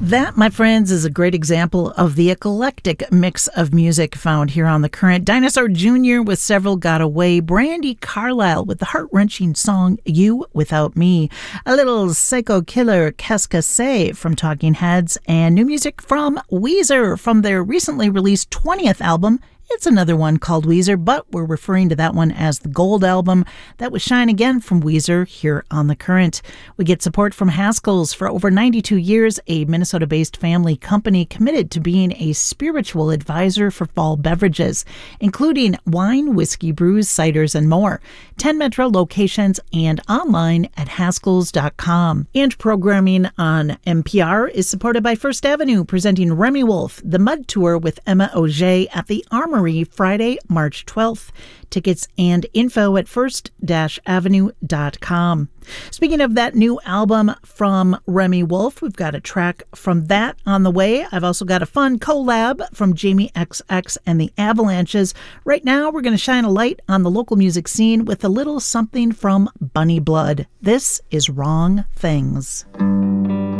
That, my friends, is a great example of the eclectic mix of music found here on The Current. Dinosaur Jr. with Several Got Away, Brandi Carlile with the heart-wrenching song You Without Me, a little Psycho Killer Qu'est-ce que c'est from Talking Heads, and new music from Weezer from their recently released 20th album. It's another one called Weezer, but we're referring to that one as the Gold Album. That was Shine Again from Weezer here on The Current. We get support from Haskell's. For over 92 years, a Minnesota-based family company committed to being a spiritual advisor for fall beverages, including wine, whiskey, brews, ciders, and more. 10 Metro locations and online at haskells.com. And programming on NPR is supported by First Avenue, presenting Remy Wolf, The Mud Tour with Emma Auger at the Armory Friday, March 12th. Tickets and info at first-avenue.com. Speaking of that new album from Remy Wolf, we've got a track from that on the way. I've also got a fun collab from Jamie XX and the Avalanches. Right now, we're going to shine a light on the local music scene with a little something from Bunny Blood. This is Wrong Things.